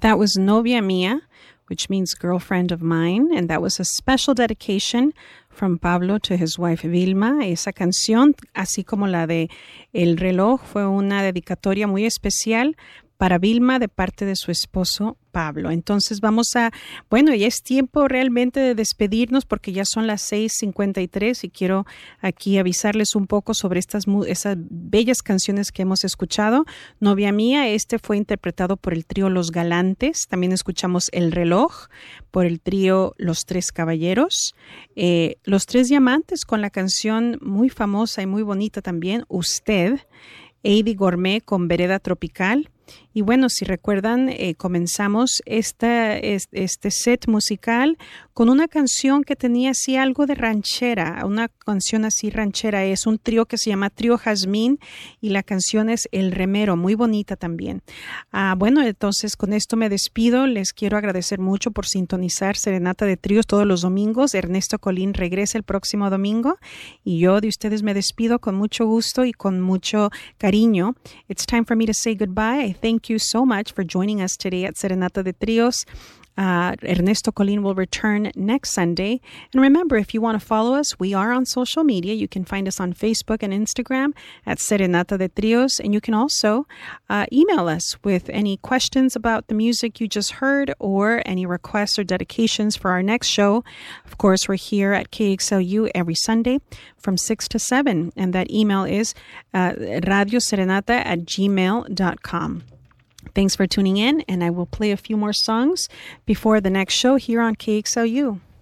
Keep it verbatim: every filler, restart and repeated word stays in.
That was Novia Mía, which means girlfriend of mine, and that was a special dedication from Pablo to his wife Vilma. Esa canción, así como la de El Reloj, fue una dedicatoria muy especial para Vilma de parte de su esposo Pablo. Entonces vamos a, bueno, ya es tiempo realmente de despedirnos porque ya son las seis cincuenta y tres y quiero aquí avisarles un poco sobre estas esas bellas canciones que hemos escuchado. Novia Mía, este fue interpretado por el trío Los Galantes. También escuchamos El Reloj por el trío Los Tres Caballeros. Eh, Los Tres Diamantes con la canción muy famosa y muy bonita también, Usted. Eddie Gourmet con Vereda Tropical. Y bueno, si recuerdan, eh, comenzamos esta, este, este set musical con una canción que tenía así algo de ranchera, una canción así ranchera. Es un trío que se llama Trío Jazmín y la canción es El Remero, muy bonita también. Ah, bueno, entonces con esto me despido. Les quiero agradecer mucho por sintonizar Serenata de Tríos todos los domingos. Ernesto Colín regresa el próximo domingo y yo de ustedes me despido con mucho gusto y con mucho cariño. It's time for me to say goodbye. Thank you so much for joining us today at Serenata de Trios. Uh, Ernesto Colín will return next Sunday. And remember, if you want to follow us, we are on social media. You can find us on Facebook and Instagram at Serenata de Trios. And you can also uh, email us with any questions about the music you just heard or any requests or dedications for our next show. Of course, we're here at K X L U every Sunday from six to seven. And that email is uh, radioserenata at gmail dot com. Thanks for tuning in, and I will play a few more songs before the next show here on K X L U.